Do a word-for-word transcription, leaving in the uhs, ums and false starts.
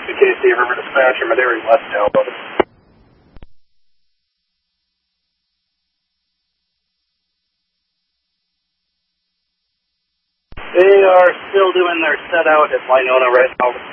two K C River Dispatcher, Madera West now, over. They are still doing their set out at Winona right now.